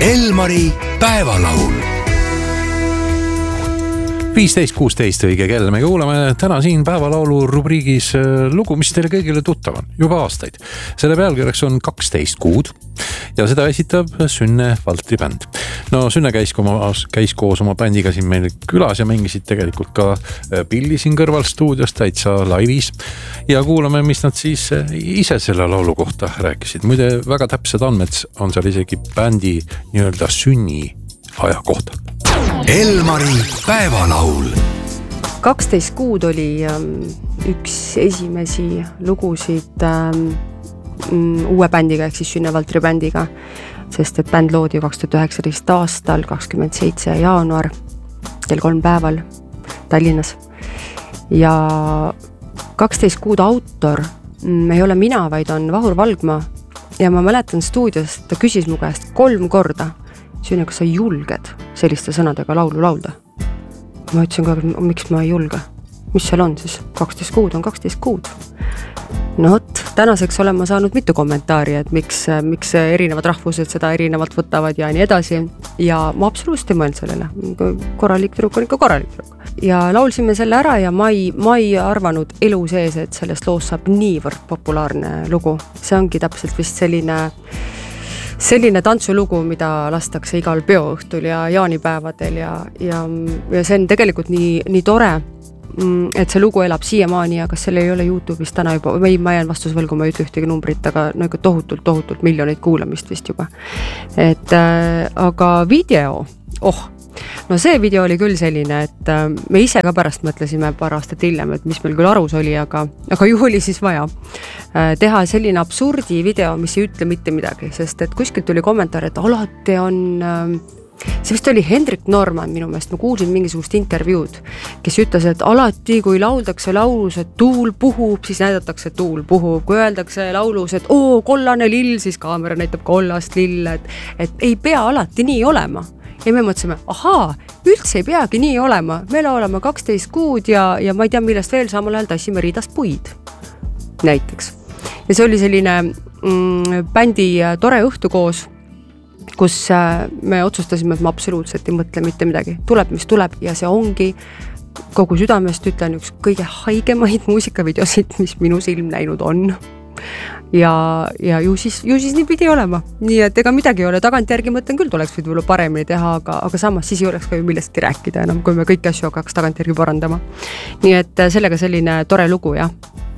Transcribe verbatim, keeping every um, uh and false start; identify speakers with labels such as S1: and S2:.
S1: Elmari päevalaul. viisteist kuusteist õige kell. Me kuulame täna siin päevalaulu rubriigis lugu, mis teile kõigile tuttav on juba aastaid. Selle pealkirjaks on kaksteist kuud ja seda esitab Sünne Valtri bänd. No Sünne käis, käis koos oma bändiga siin meil külas ja mängisid tegelikult ka Pilli siin kõrval stuudios täitsa laivis. Ja kuulame, mis nad siis ise selle laulu kohta rääkisid. Muide, väga täpsed andmed on seal isegi bändi nii-öelda sünni aja kohta.
S2: Elmari päevalaul.
S3: kaksteist kuud oli ähm, üks esimesi lugusid ähm, uue bändiga, ehk siis Sünne Valtri bändiga, sest et bänd loodi kaks tuhat üheksateist aastal kakskümmend seitse jaanuar kell kolm päeval Tallinnas. Ja kaksteist kuud autor ei ole mina, vaid on Vahur Valgma. Ja ma mäletan stuudios, ta küsis mu käest kolm korda, Sünne, kas sa julged selliste sõnadega laulu laulda? Ma ütlesin ka, miks ma ei julge? Mis seal on siis? kaksteist kuud on kaksteist kuud. No võt, tänaseks olen ma saanud mitu kommentaari, et miks, miks erinevad rahvused seda erinevalt võtavad ja nii edasi. Ja ma absoluutselt ei mõelnud sellele. Korralik tüdruk on ikka korralik tüdruk. Ja laulsime selle ära ja ma ei, ma ei arvanud elu sees, et sellest loost saab niivõrd populaarne lugu. See ongi täpselt vist selline... selline tantsulugu, mida lastakse igal peoõhtul ja jaanipäevadel ja, ja, ja see on tegelikult nii, nii tore, et see lugu elab siiamaani ja kas selle ei ole YouTube'is täna juba, või ma jään vastus veel, kui ma ei ütle ühtegi numbrit, aga no ikka tohutult, tohutult miljoneid kuulamist vist juba. Et äh, aga video, oh, no see video oli küll selline, et äh, me ise ka pärast mõtlesime paar aastat hiljem, et mis meil küll arus oli, aga, aga ju oli siis vaja äh, teha selline absurdi video, mis ei ütle mitte midagi, sest et kuskilt tuli kommentaar, et alati on, äh, see vist oli Hendrik Norman minu meelest, ma kuulsin mingisugust intervjuud, kes ütles, et alati kui lauldakse laulus, et tuul puhub, siis näidatakse, et tuul puhub, kui öeldakse laulus, et oo, kollane lill, siis kaamera näitab kollast lill, et, et ei pea alati nii olema. Ja me mõtlesime, ahaa, üldse ei peagi nii olema. Meil oleme kaksteist kuud ja, ja ma ei tea, millest veel samal ajal tassime riidast puid. Näiteks. Ja see oli selline mm, bändi tore õhtu koos, kus äh, me otsustasime, et ma absoluutselt ei mõtle mitte midagi. Tuleb, mis tuleb ja see ongi kogu südamest ütlen üks kõige haigemaid muusikavideosid, mis minu silm näinud on. Ja, ja ju siis, ju siis nii pidi olema. Nii et ega midagi ei ole. Tagantjärgi mõtlen küll, tuleks võid võib-olla paremini teha, aga, aga samas siis ei oleks ka ju millestki rääkida enam, kui me kõiki asju hakkaks tagantjärgi parandama. Nii et sellega selline tore lugu, jah.